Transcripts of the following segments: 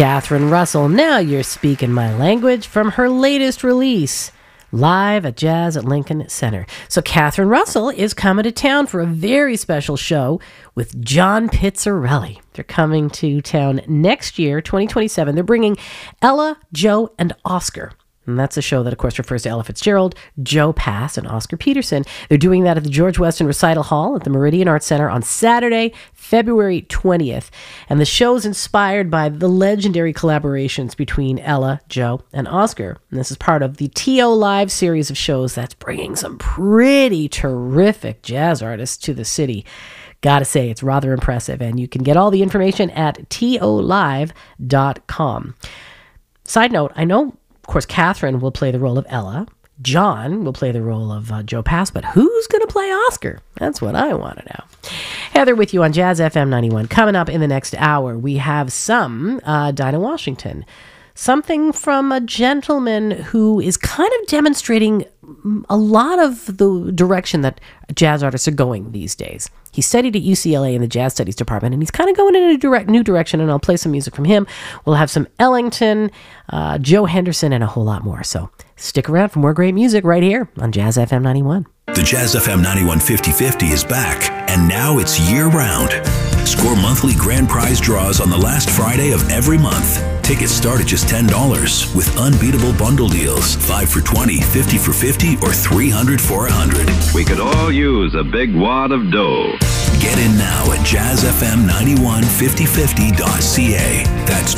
Catherine Russell, now you're speaking my language, from her latest release, live at Jazz at Lincoln Center. So Catherine Russell is coming to town for a very special show with John Pizzarelli. They're coming to town next year, 2027. They're bringing Ella, Joe, and Oscar. And that's a show that, of course, refers to Ella Fitzgerald, Joe Pass, and Oscar Peterson. They're doing that at the George Weston Recital Hall at the Meridian Arts Center on Saturday, February 20th. And the show's inspired by the legendary collaborations between Ella, Joe, and Oscar. And this is part of the TO Live series of shows that's bringing some pretty terrific jazz artists to the city. Gotta say, it's rather impressive. And you can get all the information at tolive.com. Side note, I know, of course, Catherine will play the role of Ella. John will play the role of Joe Pass, but who's going to play Oscar? That's what I want to know. Heather with you on Jazz FM 91. Coming up in the next hour, we have some Dinah Washington. Something from a gentleman who is kind of demonstrating a lot of the direction that jazz artists are going these days. He studied at UCLA in the Jazz Studies department, and he's kind of going in a new direction, and I'll play some music from him. We'll have some Ellington, Joe Henderson, and a whole lot more. So stick around for more great music right here on Jazz FM 91. The Jazz FM 91 50/50 is back, and now it's year-round. Score monthly grand prize draws on the last Friday of every month. Tickets start at just $10 with unbeatable bundle deals. 5 for $20, 50 for $50, or 300 for $100. We could all use a big wad of dough. Get in now at jazzfm915050.ca. That's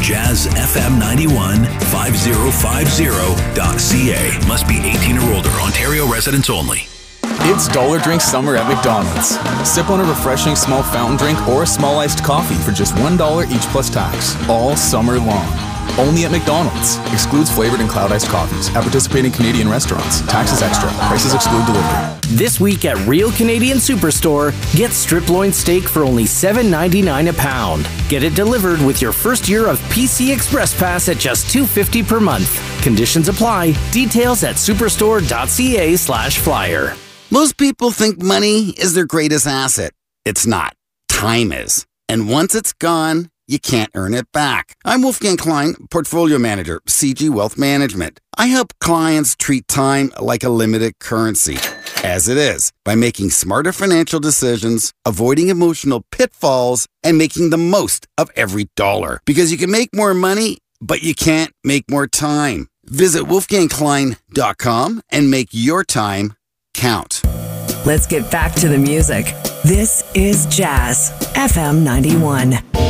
jazzfm915050.ca. Must be 18 or older. Ontario residents only. It's Dollar Drink Summer at McDonald's. Sip on a refreshing small fountain drink or a small iced coffee for just $1 each plus tax, all summer long. Only at McDonald's. Excludes flavored and cloud iced coffees at participating Canadian restaurants. Taxes extra. Prices exclude delivery. This week at Real Canadian Superstore, get strip loin steak for only $7.99 a pound. Get it delivered with your first year of PC Express Pass at just $2.50 per month. Conditions apply. Details at superstore.ca/flyer. Most people think money is their greatest asset. It's not. Time is. And once it's gone, you can't earn it back. I'm Wolfgang Klein, Portfolio Manager, CG Wealth Management. I help clients treat time like a limited currency, as it is, by making smarter financial decisions, avoiding emotional pitfalls, and making the most of every dollar. Because you can make more money, but you can't make more time. Visit wolfgangklein.com and make your time count. Let's get back to the music. This is Jazz FM 91.